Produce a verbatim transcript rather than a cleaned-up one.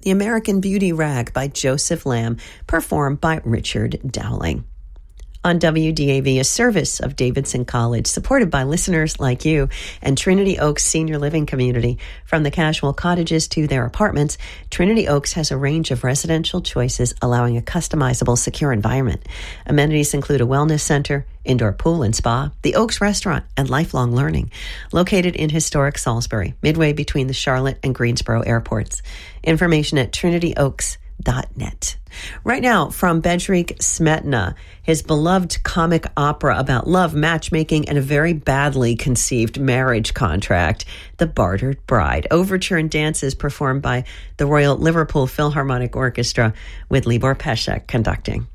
The American Beauty Rag by Joseph Lamb, performed by Richard Dowling. On W D A V, a service of Davidson College, supported by listeners like you and Trinity Oaks Senior Living Community. From the casual cottages to their apartments, Trinity Oaks has a range of residential choices, allowing a customizable, secure environment. Amenities include a wellness center, indoor pool and spa, the Oaks Restaurant, and lifelong learning. Located in historic Salisbury, midway between the Charlotte and Greensboro airports. Information at trinity oaks dot net. Right now, from Bedřich Smetana, his beloved comic opera about love, matchmaking, and a very badly conceived marriage contract, The Bartered Bride. Overture and dances performed by the Royal Liverpool Philharmonic Orchestra with Libor Pesek conducting.